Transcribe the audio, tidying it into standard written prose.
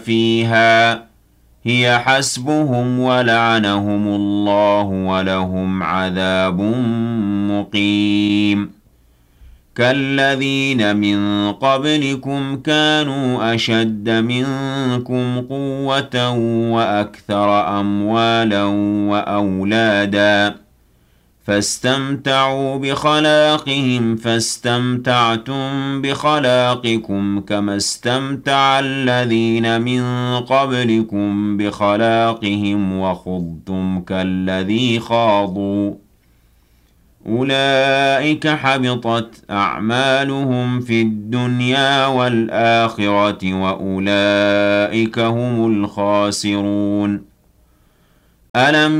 فيها هي حسبهم ولعنهم الله ولهم عذاب مقيم كالذين من قبلكم كانوا أشد منكم قوة وأكثر أموالا وأولادا فاستمتعوا بخلاقهم فاستمتعتم بخلاقكم كما استمتع الذين من قبلكم بخلاقهم وخضتم كالذي خاضوا أولئك حبطت أعمالهم في الدنيا والآخرة وأولئك هم الخاسرون ألم